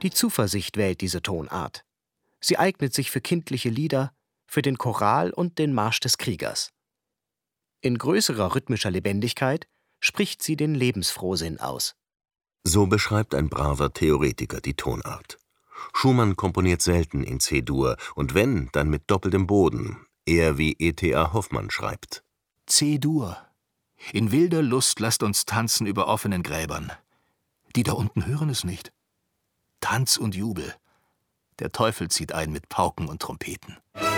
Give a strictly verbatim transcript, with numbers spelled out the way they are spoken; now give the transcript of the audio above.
Die Zuversicht wählt diese Tonart. Sie eignet sich für kindliche Lieder, für den Choral und den Marsch des Kriegers. In größerer rhythmischer Lebendigkeit spricht sie den Lebensfrohsinn aus. So beschreibt ein braver Theoretiker die Tonart. Schumann komponiert selten in C-Dur und wenn, dann mit doppeltem Boden, eher wie E T A Hoffmann schreibt. C-Dur. In wilder Lust lasst uns tanzen über offenen Gräbern. Die da unten hören es nicht. Tanz und Jubel. Der Teufel zieht ein mit Pauken und Trompeten.